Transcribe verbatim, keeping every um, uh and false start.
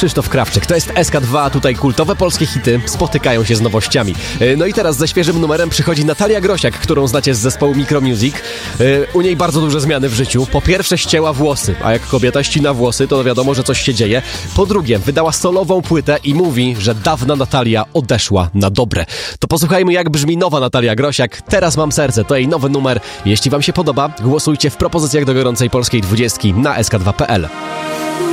Krzysztof Krawczyk. To jest S K dwa, tutaj kultowe polskie hity spotykają się z nowościami. No i teraz ze świeżym numerem przychodzi Natalia Grosiak, którą znacie z zespołu Micromusic. U niej bardzo duże zmiany w życiu. Po pierwsze ścięła włosy, a jak kobieta ścina włosy, to wiadomo, że coś się dzieje. Po drugie, wydała solową płytę i mówi, że dawna Natalia odeszła na dobre. To posłuchajmy, jak brzmi nowa Natalia Grosiak. Teraz mam serce, to jej nowy numer. Jeśli wam się podoba, głosujcie w propozycjach do gorącej polskiej dwudziestki na S K dwa kropka P L.